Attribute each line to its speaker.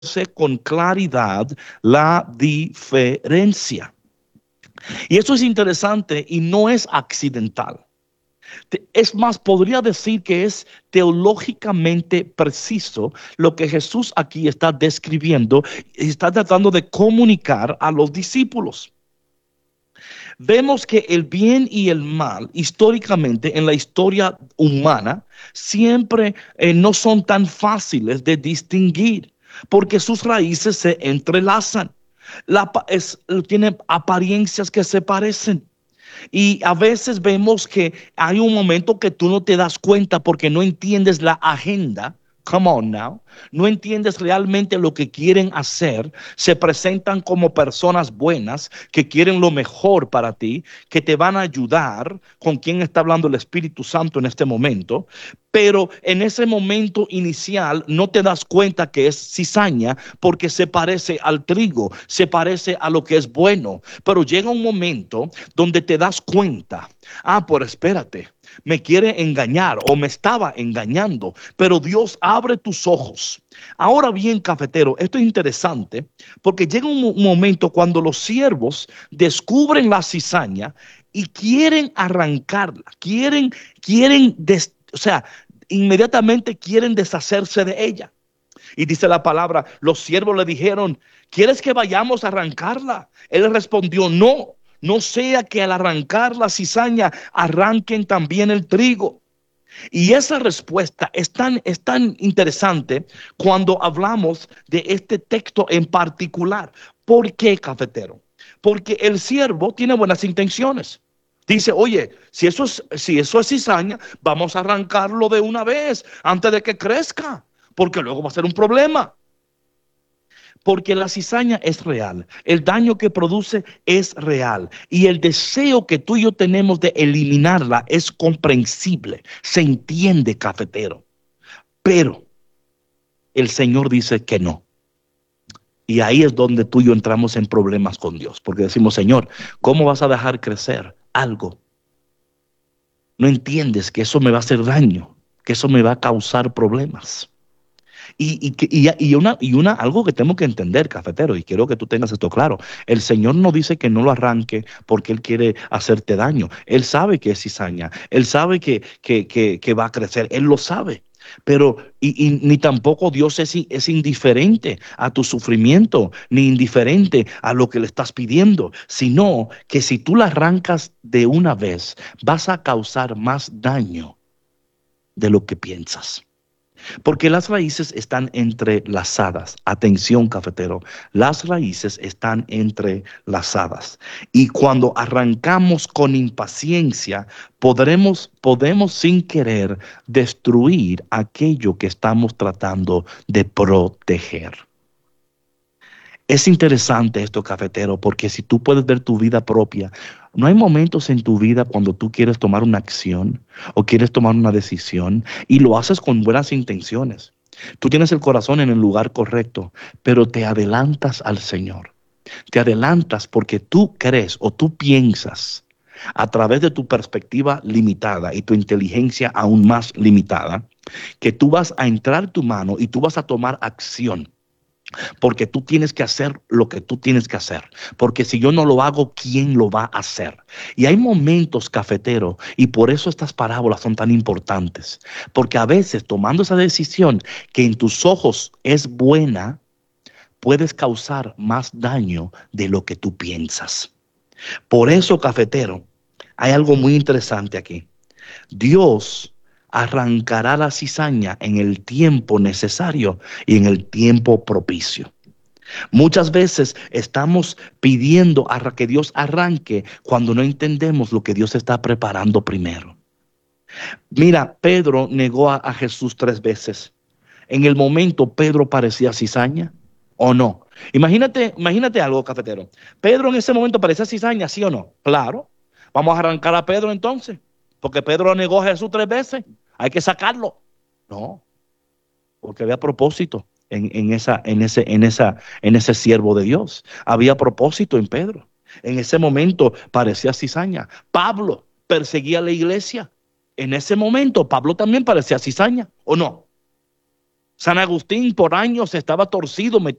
Speaker 1: con claridad la diferencia. Y eso es interesante y no es accidental. Es más, podría decir que es teológicamente preciso lo que Jesús aquí está describiendo y está tratando de comunicar a los discípulos. Vemos que el bien y el mal, históricamente, en la historia humana, siempre no son tan fáciles de distinguir, porque sus raíces se entrelazan. Tiene apariencias que se parecen. Y a veces vemos que hay un momento que tú no te das cuenta porque no entiendes la agenda. Come on now. No entiendes realmente lo que quieren hacer. Se presentan como personas buenas que quieren lo mejor para ti, que te van a ayudar. ¿Con quién está hablando el Espíritu Santo en este momento? Pero en ese momento inicial no te das cuenta que es cizaña porque se parece al trigo, se parece a lo que es bueno. Pero llega un momento donde te das cuenta, pero espérate, me quiere engañar o me estaba engañando, pero Dios abre tus ojos. Ahora bien, cafetero, esto es interesante porque llega un momento cuando los siervos descubren la cizaña y quieren arrancarla, o sea, inmediatamente quieren deshacerse de ella. Y dice la palabra, los siervos le dijeron, ¿quieres que vayamos a arrancarla? Él respondió, no, no sea que al arrancar la cizaña arranquen también el trigo. Y esa respuesta es tan interesante cuando hablamos de este texto en particular. ¿Por qué, cafetero? Porque el siervo tiene buenas intenciones. Dice, oye, si eso es cizaña, vamos a arrancarlo de una vez antes de que crezca, porque luego va a ser un problema. Porque la cizaña es real, el daño que produce es real y el deseo que tú y yo tenemos de eliminarla es comprensible, se entiende, cafetero. Pero el Señor dice que no. Y ahí es donde tú y yo entramos en problemas con Dios, porque decimos, Señor, ¿cómo vas a dejar crecer algo? No entiendes que eso me va a hacer daño, que eso me va a causar problemas. Algo que tengo que entender, cafetero, y quiero que tú tengas esto claro. El Señor no dice que no lo arranque porque Él quiere hacerte daño. Él sabe que es cizaña. Él sabe que va a crecer. Él lo sabe. Pero ni tampoco Dios es indiferente a tu sufrimiento, ni indiferente a lo que le estás pidiendo, sino que si tú la arrancas de una vez, vas a causar más daño de lo que piensas. Porque las raíces están entrelazadas. Atención, cafetero. Las raíces están entrelazadas. Y cuando arrancamos con impaciencia, podemos sin querer destruir aquello que estamos tratando de proteger. Es interesante esto, cafetero, porque si tú puedes ver tu vida propia, no hay momentos en tu vida cuando tú quieres tomar una acción o quieres tomar una decisión y lo haces con buenas intenciones. Tú tienes el corazón en el lugar correcto, pero te adelantas al Señor. Te adelantas porque tú crees o tú piensas a través de tu perspectiva limitada y tu inteligencia aún más limitada, que tú vas a entrar tu mano y tú vas a tomar acción. Porque tú tienes que hacer lo que tú tienes que hacer. Porque si yo no lo hago, ¿quién lo va a hacer? Y hay momentos, cafetero, y por eso estas parábolas son tan importantes. Porque a veces tomando esa decisión que en tus ojos es buena, puedes causar más daño de lo que tú piensas. Por eso, cafetero, hay algo muy interesante aquí. Dios arrancará la cizaña en el tiempo necesario y en el tiempo propicio. Muchas veces estamos pidiendo a que Dios arranque cuando no entendemos lo que Dios está preparando primero. Mira, Pedro negó a Jesús 3 veces. En el momento Pedro parecía cizaña o no. Imagínate algo, cafetero. Pedro en ese momento parecía cizaña, ¿sí o no? Claro. Vamos a arrancar a Pedro entonces, porque Pedro negó a Jesús 3 veces. Hay que sacarlo. No, porque había propósito en ese siervo de Dios. Había propósito en Pedro. En ese momento parecía cizaña. Pablo perseguía a la iglesia. En ese momento Pablo también parecía cizaña, ¿o no? San Agustín por años estaba torcido,